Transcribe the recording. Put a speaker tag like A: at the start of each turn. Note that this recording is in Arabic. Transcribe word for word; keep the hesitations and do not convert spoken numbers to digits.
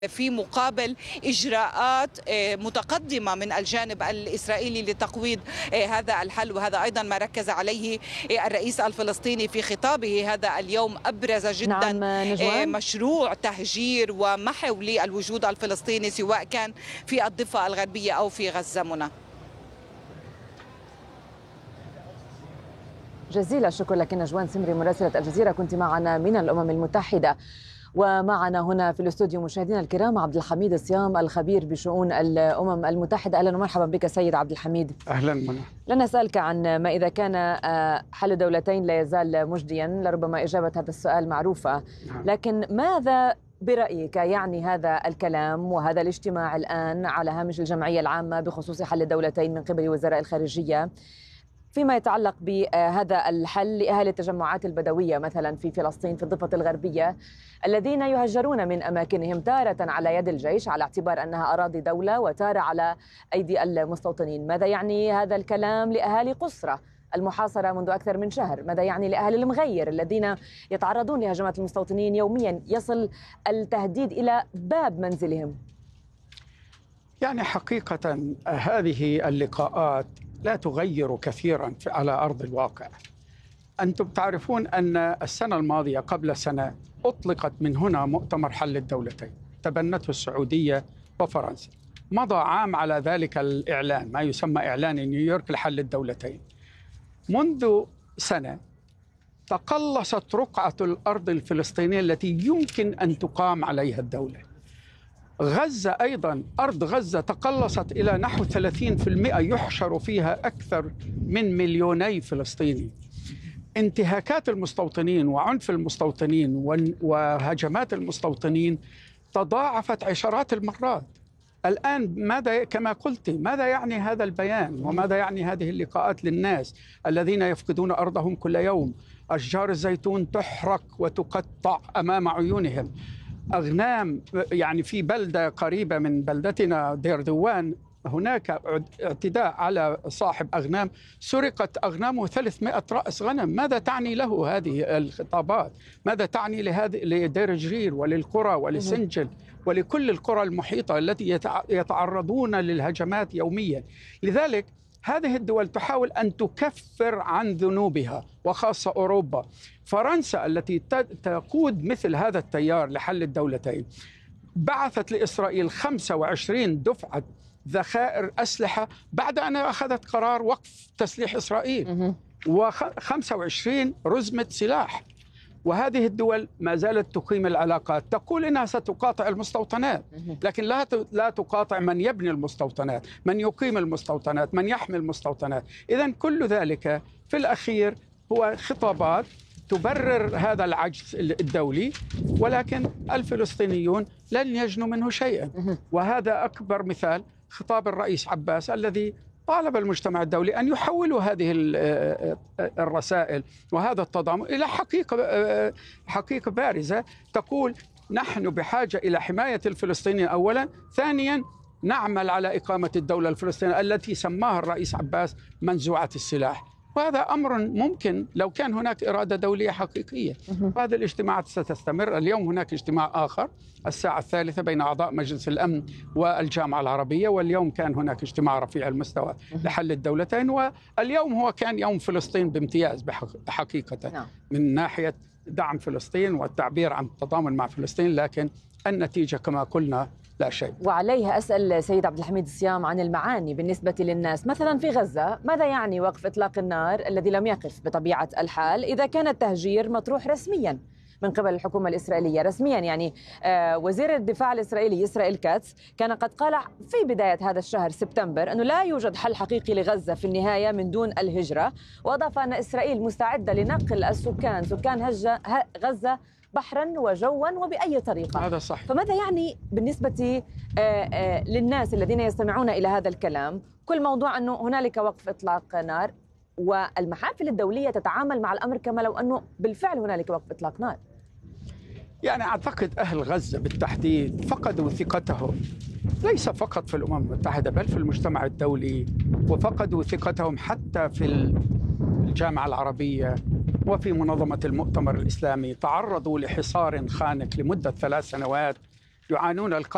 A: في مقابل إجراءات متقدمة من الجانب الإسرائيلي لتقويض هذا الحل، وهذا أيضا ما ركز عليه الرئيس الفلسطيني في خطابه هذا اليوم. أبرز جدا
B: نعم
A: مشروع تهجير ومحو للوجود الفلسطيني سواء كان في الضفة الغربية أو في غزة. منى،
B: جزيل الشكر لك نجوان سمري مراسلة الجزيرة، كنت معنا من الأمم المتحدة. ومعنا هنا في الاستوديو مشاهدينا الكرام عبد الحميد الصيام الخبير بشؤون الأمم المتحدة. أهلا ومرحبا بك سيد عبد الحميد.
C: أهلا منى.
B: لن أسألك عن ما إذا كان حل دولتين لا يزال مجديا، لربما إجابة هذا السؤال معروفة، لكن ماذا برأيك يعني هذا الكلام وهذا الاجتماع الآن على هامش الجمعية العامة بخصوص حل الدولتين من قبل وزراء الخارجية فيما يتعلق بهذا الحل لأهالي التجمعات البدوية مثلا في فلسطين في الضفة الغربية الذين يهجرون من أماكنهم تارة على يد الجيش على اعتبار أنها أراضي دولة وتارة على أيدي المستوطنين؟ ماذا يعني هذا الكلام لأهالي قسرة المحاصرة منذ أكثر من شهر؟ ماذا يعني لأهل المغير الذين يتعرضون لهجمات المستوطنين يوميا، يصل التهديد إلى باب منزلهم؟
C: يعني حقيقة هذه اللقاءات لا تغير كثيرا على أرض الواقع. أنتم تعرفون أن السنة الماضية قبل سنة أطلقت من هنا مؤتمر حل الدولتين، تبنته السعودية وفرنسا. مضى عام على ذلك الإعلان، ما يسمى إعلان نيويورك لحل الدولتين. منذ سنة تقلصت رقعة الأرض الفلسطينية التي يمكن أن تقام عليها الدولة. غزة أيضا، أرض غزة تقلصت إلى نحو ثلاثين بالمئة يحشر فيها أكثر من مليوني فلسطيني. انتهاكات المستوطنين وعنف المستوطنين وهجمات المستوطنين تضاعفت عشرات المرات. الآن ماذا كما قلت ماذا يعني هذا البيان وماذا يعني هذه اللقاءات للناس الذين يفقدون أرضهم كل يوم؟ أشجار الزيتون تحرق وتقطع أمام عيونهم. أغنام، يعني في بلدة قريبة من بلدتنا دير دوان هناك اعتداء على صاحب أغنام، سرقت أغنامه ثلاثمائة رأس غنم. ماذا تعني له هذه الخطابات؟ ماذا تعني لهذه لدير جرير وللقرى ولسنجل ولكل القرى المحيطة التي يتعرضون للهجمات يوميا؟ لذلك هذه الدول تحاول أن تكفر عن ذنوبها، وخاصة أوروبا. فرنسا التي تقود مثل هذا التيار لحل الدولتين بعثت لإسرائيل خمسة وعشرين دفعة ذخائر أسلحة بعد أن أخذت قرار وقف تسليح إسرائيل، وخمسة وعشرين رزمة سلاح. وهذه الدول ما زالت تقيم العلاقات، تقول إنها ستقاطع المستوطنات، لكن لا لا تقاطع من يبني المستوطنات، من يقيم المستوطنات، من يحمي المستوطنات. إذن كل ذلك في الأخير هو خطابات تبرر هذا العجز الدولي، ولكن الفلسطينيون لن يجنوا منه شيئا. وهذا أكبر مثال خطاب الرئيس عباس الذي طالب المجتمع الدولي أن يحولوا هذه الرسائل وهذا التضامن إلى حقيقة حقيقة بارزة تقول نحن بحاجة إلى حماية الفلسطينيين أولا، ثانيا نعمل على إقامة الدولة الفلسطينية التي سماها الرئيس عباس منزوعة السلاح. وهذا أمر ممكن لو كان هناك إرادة دولية حقيقية. وهذه الاجتماعات ستستمر. اليوم هناك اجتماع آخر الساعة الثالثة بين أعضاء مجلس الأمن والجامعة العربية، واليوم كان هناك اجتماع رفيع المستوى لحل الدولتين. واليوم هو كان يوم فلسطين بامتياز بحقيقة من ناحية دعم فلسطين والتعبير عن التضامن مع فلسطين، لكن النتيجة كما قلنا لا شيء.
B: وعليها أسأل سيد عبد الحميد الصيام عن المعاني بالنسبة للناس مثلا في غزة. ماذا يعني وقف إطلاق النار الذي لم يقف بطبيعة الحال إذا كان التهجير مطروح رسميا من قبل الحكومة الإسرائيلية؟ رسميا يعني آه وزير الدفاع الإسرائيلي إسرائيل كاتس كان قد قال في بداية هذا الشهر سبتمبر أنه لا يوجد حل حقيقي لغزة في النهاية من دون الهجرة، وأضاف أن إسرائيل مستعدة لنقل السكان سكان غزة بحرا وجوا وبأي طريقة.
C: هذا صح.
B: فماذا يعني بالنسبة للناس الذين يستمعون إلى هذا الكلام كل موضوع أنه هنالك وقف إطلاق نار، والمحافل الدولية تتعامل مع الأمر كما لو أنه بالفعل هنالك وقف إطلاق نار؟
C: يعني أعتقد أهل غزة بالتحديد فقدوا ثقتهم ليس فقط في الأمم المتحدة بل في المجتمع الدولي، وفقدوا ثقتهم حتى في الجامعة العربية وفي منظمة المؤتمر الإسلامي. تعرضوا لحصار خانق لمدة ثلاث سنوات، يعانون القتل